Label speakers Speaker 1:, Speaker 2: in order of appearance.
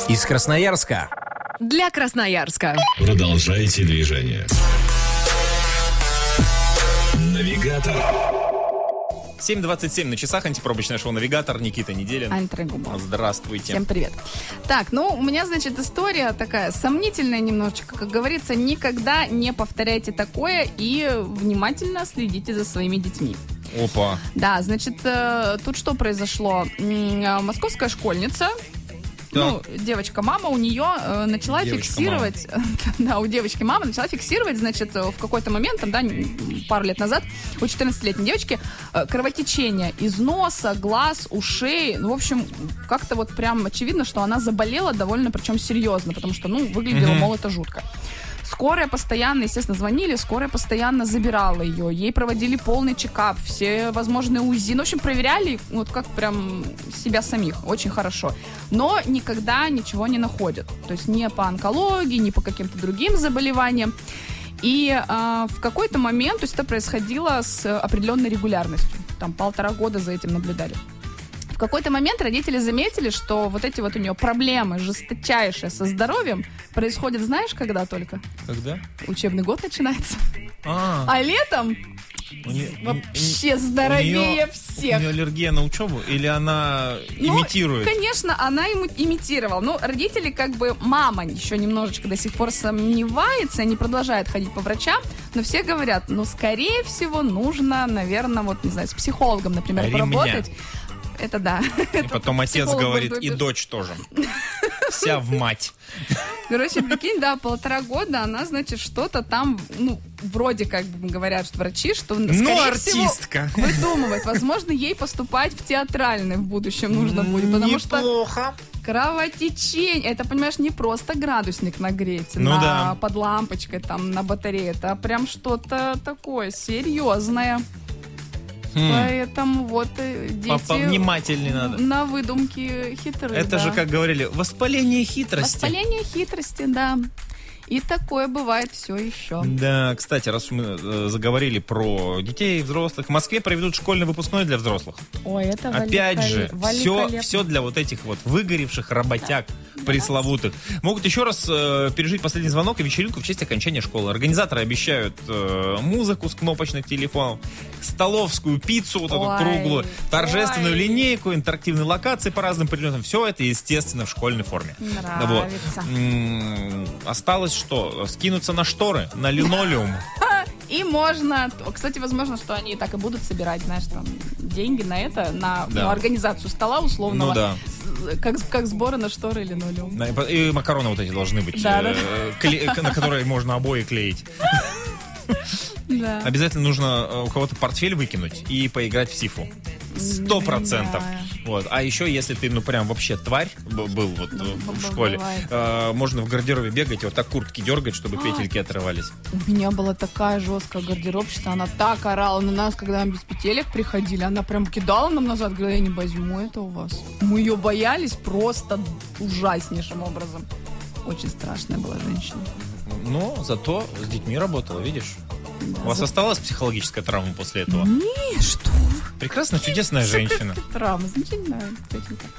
Speaker 1: Из Красноярска.
Speaker 2: Для Красноярска.
Speaker 3: Продолжайте движение. Навигатор.
Speaker 4: 7:27 на часах. Антипробочное шоу «Навигатор». Никита Неделин.
Speaker 2: Аня Трегубова.
Speaker 4: Здравствуйте.
Speaker 2: Всем привет. Так, у меня, значит, история такая сомнительная немножечко. Как говорится, никогда не повторяйте такое и внимательно следите за своими детьми.
Speaker 4: Опа.
Speaker 2: Да, значит, тут что произошло? Московская школьница... девочка-мама у нее начала фиксировать... Да, у девочки мама начала фиксировать, значит, в какой-то момент, пару лет назад, у 14-летней девочки кровотечение из носа, глаз, ушей. В общем, как-то вот прям очевидно, что она заболела довольно, причем серьезно, потому что, выглядело, мол, это жутко. Скорая постоянно, естественно, звонили, скорая постоянно забирала ее, ей проводили полный чекап, все возможные УЗИ, в общем, проверяли, вот как прям себя самих, очень хорошо. Но никогда ничего не находят, то есть ни по онкологии, ни по каким-то другим заболеваниям. И в какой-то момент, то есть это происходило с определенной регулярностью, 1,5 года за этим наблюдали. В какой-то момент родители заметили, что вот эти вот у нее проблемы жесточайшие со здоровьем происходят, знаешь, когда только?
Speaker 4: Когда?
Speaker 2: Учебный год начинается. А летом вообще здоровее всех.
Speaker 4: У нее аллергия на учебу или она имитирует?
Speaker 2: Конечно, она имитировала. Родители мама еще немножечко до сих пор сомневается, не продолжает ходить по врачам, но все говорят, скорее всего, нужно, наверное, с психологом, например, поработать. Это да.
Speaker 4: И потом отец говорит, и дочь тоже. Вся в мать.
Speaker 2: Короче, прикинь, 1,5 года она, значит, что-то там, вроде как говорят врачи, что, скорее
Speaker 4: артистка.
Speaker 2: всего, выдумывает. Возможно, ей поступать в театральный в будущем нужно будет, потому
Speaker 4: неплохо.
Speaker 2: Что кровотечение, это, понимаешь, не просто градусник нагреть под лампочкой, на батарее, это прям что-то такое серьезное. Поэтому дети
Speaker 4: повнимательнее надо.
Speaker 2: На выдумки хитрые.
Speaker 4: Это же, как говорили, воспаление хитрости.
Speaker 2: Воспаление хитрости, да. И такое бывает все еще.
Speaker 4: Да, кстати, раз мы заговорили про детей и взрослых, в Москве проведут школьный выпускной для взрослых.
Speaker 2: Ой, это
Speaker 4: опять же, все для вот этих вот выгоревших работяг пресловутых. Могут еще раз пережить последний звонок и вечеринку в честь окончания школы. Организаторы обещают музыку с кнопочных телефонов, столовскую пиццу, вот эту круглую, торжественную линейку, интерактивные локации по разным предметам. Все это, естественно, в школьной форме.
Speaker 2: Нравится.
Speaker 4: Осталось что? Скинуться на шторы, на линолеум.
Speaker 2: И можно, кстати, возможно, что они так и будут собирать, деньги на это, на организацию стола условного, как сборы на шторы или линолеум.
Speaker 4: И макароны вот эти должны быть, на которые можно обои клеить.
Speaker 2: Да.
Speaker 4: Обязательно нужно у кого-то портфель выкинуть и поиграть в сифу. 100%. Вот. А еще, если ты, прям вообще тварь был в школе, можно в гардеробе бегать и вот так куртки дергать, чтобы петельки отрывались.
Speaker 2: У меня была такая жесткая гардеробщица, она так орала на нас, когда мы без петелек приходили, она прям кидала нам назад, говорила, я не возьму это у вас. Мы ее боялись просто ужаснейшим образом. Очень страшная была женщина.
Speaker 4: Но зато с детьми работала, видишь? Да, у вас осталась психологическая травма после этого?
Speaker 2: Не, что вы.
Speaker 4: Прекрасная, чудесная женщина.
Speaker 2: Травма, значительная тетенька.